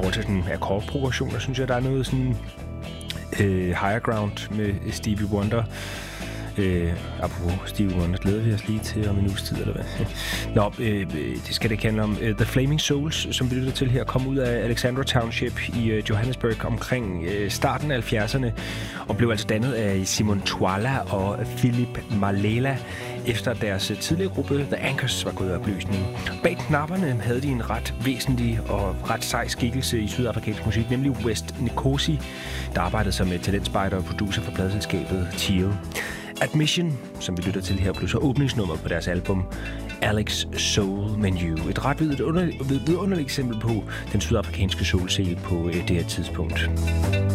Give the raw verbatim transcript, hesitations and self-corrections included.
forhold til sådan akkordprogressioner, synes jeg, der er noget sådan øh, higher ground med Stevie Wonder. Øh, apropos Stevie Wonder, glæder vi os lige til om en uges tid, eller hvad? Nå, øh, det skal det ikke handle om. Uh, The Flaming Souls, som vi lytter til her, kom ud af Alexandra Township i uh, Johannesburg omkring uh, starten af halvfjerdserne, og blev altså dannet af Simon Twala og Philip Malela, efter deres tidligere gruppe, The Anchors, var gået i opløsning. Bag knapperne havde de en ret væsentlig og ret sej skikkelse i sydafrikansk musik, nemlig West Nkosi, der arbejdede som talentspejder og producer for pladeselskabet Teal. Admission, som vi lytter til her, blev så åbningsnummer på deres album Alex Soul Menu. Et ret vidunderligt eksempel på den sydafrikanske soul-scene på det her tidspunkt.